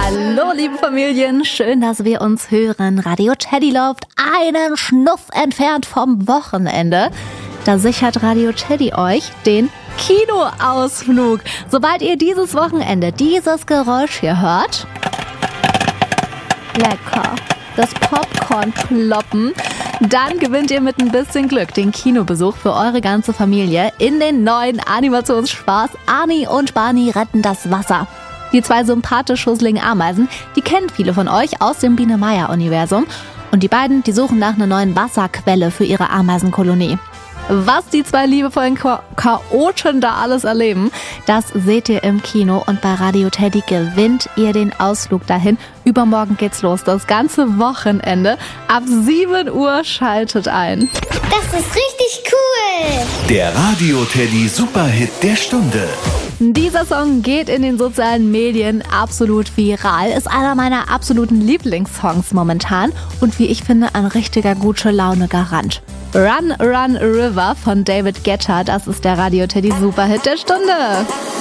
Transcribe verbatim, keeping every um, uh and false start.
Hallo liebe Familien, schön, dass wir uns hören. Radio Teddy läuft einen Schnuff entfernt vom Wochenende. Da sichert Radio Teddy euch den Kinoausflug. Sobald ihr dieses Wochenende dieses Geräusch hier hört, lecker, das Popcorn ploppen, dann gewinnt ihr mit ein bisschen Glück den Kinobesuch für eure ganze Familie in den neuen Animationsspaß Arnie und Barney retten das Wasser. Die zwei sympathisch schusseligen Ameisen, die kennen viele von euch aus dem Biene-Meier-Universum. Und die beiden, die suchen nach einer neuen Wasserquelle für ihre Ameisenkolonie. Was die zwei liebevollen Cha- Chaoten da alles erleben, das seht ihr im Kino. Und bei Radio Teddy gewinnt ihr den Ausflug dahin. Übermorgen geht's los, das ganze Wochenende. Ab sieben Uhr schaltet ein. Das ist richtig cool! Der Radio Teddy Superhit der Stunde. Dieser Song geht in den sozialen Medien absolut viral, ist einer meiner absoluten Lieblingssongs momentan und wie ich finde, ein richtiger gute Laune Garant. Run, Run, River von David Guetta, das ist der Radio Teddy Superhit der Stunde.